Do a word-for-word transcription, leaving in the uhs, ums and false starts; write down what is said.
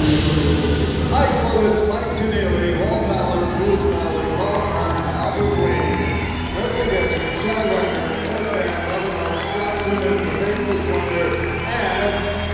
Mike Willis, Mike Keneally, Walt Fowler, Bruce Fowler, Bob Martin, Albert Wayne, Rick Gadget, Chad Wagner, Ed Van, Robert Scott Tunis, The Faceless Wonder,